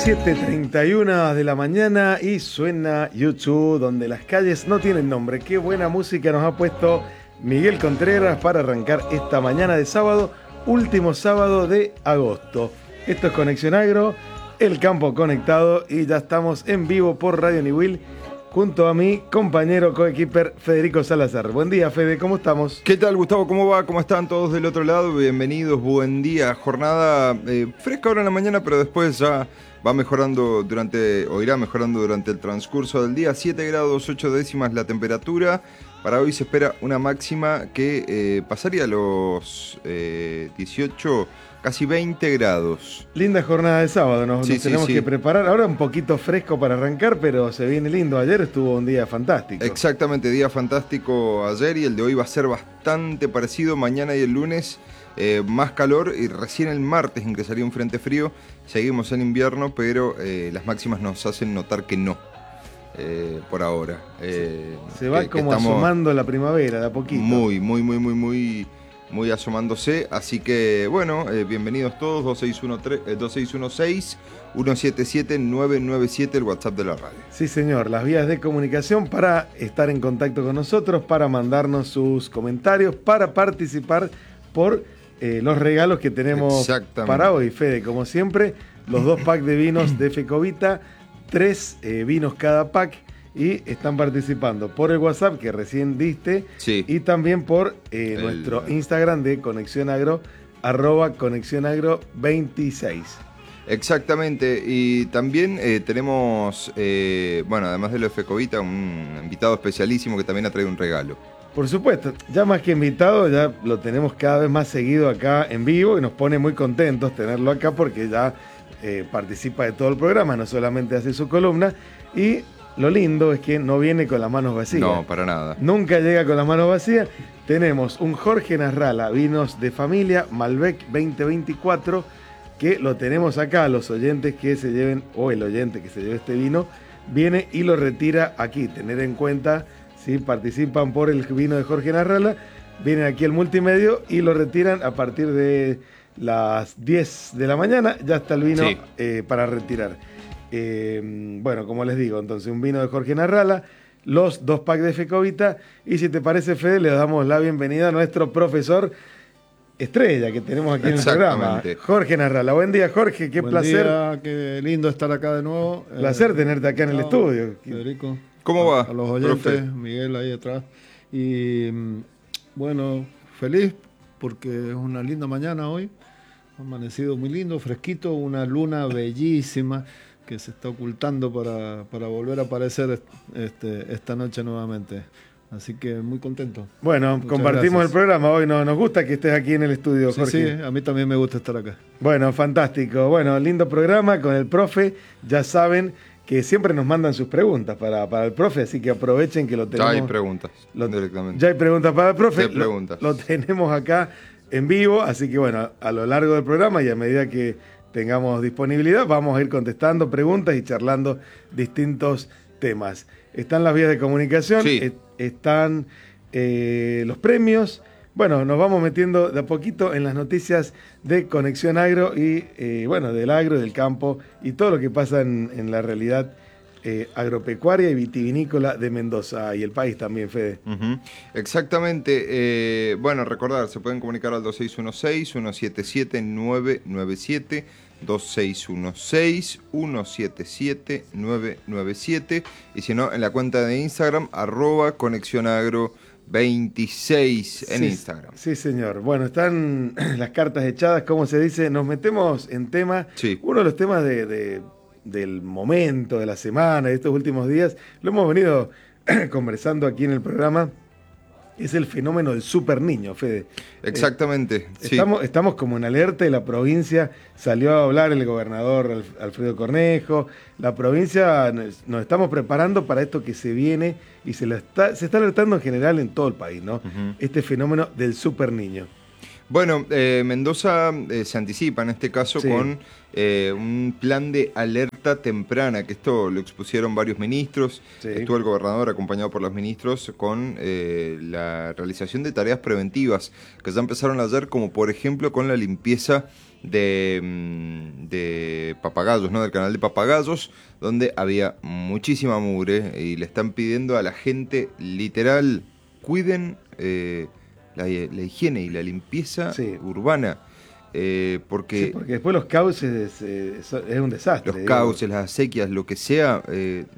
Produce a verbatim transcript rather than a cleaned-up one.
siete treinta y una de la mañana y suena YouTube, donde las calles no tienen nombre. Qué buena música nos ha puesto Miguel Contreras para arrancar esta mañana de sábado, último sábado de agosto. Esto es Conexión Agro, el campo conectado, y ya estamos en vivo por Radio Niwil junto a mi compañero coequiper Federico Salazar. Buen día, Fede, ¿cómo estamos? ¿Qué tal, Gustavo? ¿Cómo va? ¿Cómo están todos del otro lado? Bienvenidos, buen día. Jornada eh, fresca ahora en la mañana, pero después ya va mejorando durante, o irá mejorando durante el transcurso del día. siete grados ocho décimas la temperatura. Para hoy se espera una máxima que eh, pasaría los eh, dieciocho, casi veinte grados. Linda jornada de sábado, nos, sí, nos sí, tenemos sí. que preparar. Ahora un poquito fresco para arrancar, pero se viene lindo. Ayer estuvo un día fantástico. Exactamente, día fantástico ayer, y el de hoy va a ser bastante parecido. Mañana y el lunes eh, más calor, y recién el martes ingresaría un frente frío. Seguimos en invierno, pero eh, las máximas nos hacen notar que no. Eh, por ahora eh, se va que, como que asomando la primavera de a poquito, muy, muy, muy, muy, muy, muy asomándose. Así que bueno, eh, bienvenidos todos. Dos seis uno seis, uno siete siete, nueve nueve siete, el WhatsApp de la radio. Sí, señor, las vías de comunicación para estar en contacto con nosotros, para mandarnos sus comentarios, para participar por eh, los regalos que tenemos para hoy, Fede. Como siempre, los dos packs de vinos de Fecovita, tres eh, vinos cada pack, y están participando por el WhatsApp que recién diste, sí, y también por eh, el... nuestro Instagram de Conexión Agro, arroba Conexión Agro veintiséis. Exactamente, y también eh, tenemos, eh, bueno, además de lo de Fecovita, un invitado especialísimo que también ha traído un regalo. Por supuesto, ya más que invitado, ya lo tenemos cada vez más seguido acá en vivo, y nos pone muy contentos tenerlo acá porque ya Eh, participa de todo el programa, no solamente hace su columna, y lo lindo es que no viene con las manos vacías. No, para nada. Nunca llega con las manos vacías. Tenemos un Jorge Narrala, vinos de familia, Malbec veinte veinticuatro, que lo tenemos acá. Los oyentes que se lleven, o el oyente que se lleve este vino, viene y lo retira aquí. Tener en cuenta, si participan por el vino de Jorge Narrala, vienen aquí al multimedio y lo retiran a partir de las diez de la mañana, ya está el vino, sí, eh, para retirar. Eh, bueno, como les digo, entonces un vino de Jorge Narrala, los dos packs de Fecovita, y si te parece, Fede, le damos la bienvenida a nuestro profesor estrella que tenemos aquí en el programa, Jorge Narrala. Buen día, Jorge, qué Buen placer. Día, qué lindo estar acá de nuevo. Placer eh, tenerte acá en el estudio. Federico. ¿Cómo va? A, a los oyentes, profe? Miguel ahí atrás. Y bueno, feliz porque es una linda mañana hoy. Ha amanecido muy lindo, fresquito, una luna bellísima que se está ocultando para, para volver a aparecer este, esta noche nuevamente. Así que muy contento. Bueno, muchas compartimos gracias. El programa hoy. No, nos gusta que estés aquí en el estudio, sí, Jorge. Sí, a mí también me gusta estar acá. Bueno, fantástico. Bueno, lindo programa con el profe. Ya saben que siempre nos mandan sus preguntas para, para el profe, así que aprovechen que lo tenemos. Ya hay preguntas, lo, directamente. Ya hay preguntas para el profe. Sí, preguntas. Lo, lo tenemos acá en vivo, así que bueno, a lo largo del programa y a medida que tengamos disponibilidad, vamos a ir contestando preguntas y charlando distintos temas. Están las vías de comunicación, sí. est- están eh, los premios. Bueno, nos vamos metiendo de a poquito en las noticias de Conexión Agro y, eh, bueno, del agro, del campo y todo lo que pasa en, en la realidad eh, agropecuaria y vitivinícola de Mendoza y el país también, Fede. Uh-huh. Exactamente. Eh, bueno, recordar, se pueden comunicar al dos seis uno seis, uno siete siete, nueve nueve siete, dos seis uno seis, uno siete siete, nueve nueve siete, y si no, en la cuenta de Instagram, arroba Conexión Agro veintiséis en sí, Instagram. Sí, señor. Bueno, están las cartas echadas, como se dice. Nos metemos en tema. Sí. Uno de los temas de, de, del momento, de la semana, de estos últimos días, lo hemos venido conversando aquí en el programa, es el fenómeno del super niño, Fede. Exactamente. Eh, sí. estamos, estamos como en alerta, y la provincia salió a hablar el gobernador Alfredo Cornejo. La provincia nos estamos preparando para esto que se viene y se, la está, se está alertando en general en todo el país, ¿no? Uh-huh. Este fenómeno del super niño. Bueno, eh, Mendoza eh, se anticipa en este caso Sí. con eh, un plan de alerta temprana, que esto lo expusieron varios ministros. Sí. Estuvo el gobernador acompañado por los ministros con eh, la realización de tareas preventivas que ya empezaron ayer, como por ejemplo con la limpieza de, mm, de Papagayos, ¿no? Del canal de Papagayos, donde había muchísima mugre y le están pidiendo a la gente literal, cuiden eh, la, la higiene y la limpieza Sí. urbana, eh, porque, Sí, porque después los cauces eh, so- es un desastre. los digo. cauces, las acequias, lo que sea, eh,